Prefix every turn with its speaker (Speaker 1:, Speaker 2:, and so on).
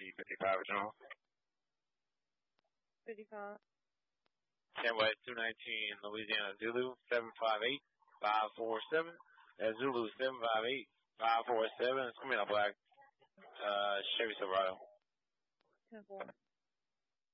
Speaker 1: 55 General.
Speaker 2: 55.
Speaker 1: 10 West 219 Louisiana Zulu 758-547. That's Zulu 758-547. It's coming up black. Chevy Silverado.
Speaker 2: 10-4.